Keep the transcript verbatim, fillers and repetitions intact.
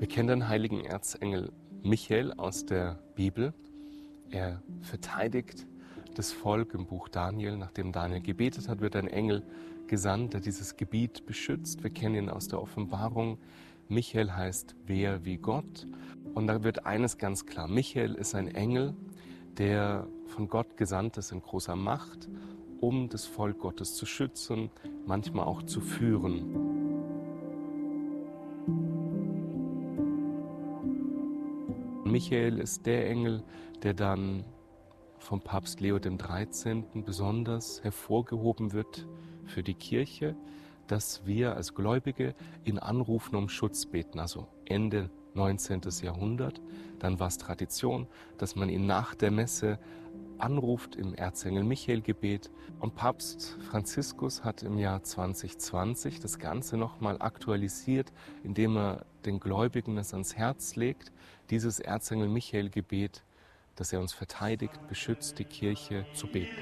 Wir kennen den heiligen Erzengel Michael aus der Bibel. Er verteidigt das Volk im Buch Daniel. Nachdem Daniel gebetet hat, wird ein Engel gesandt, der dieses Gebiet beschützt. Wir kennen ihn aus der Offenbarung. Michael heißt wer wie Gott. Und da wird eines ganz klar: Michael ist ein Engel, der von Gott gesandt ist in großer Macht, um das Volk Gottes zu schützen, manchmal auch zu führen. Michael ist der Engel, der dann vom Papst Leo der dreizehnte. besonders hervorgehoben wird für die Kirche, dass wir als Gläubige ihn anrufen, um Schutz beten. Also Ende neunzehnten. Jahrhundert, dann war es Tradition, dass man ihn nach der Messe anruft im Erzengel Michael-Gebet. Und Papst Franziskus hat im Jahr zwanzig zwanzig das Ganze nochmal aktualisiert, indem er den Gläubigen es ans Herz legt, dieses Erzengel Michael-Gebet, dass er uns verteidigt, beschützt, die Kirche zu beten.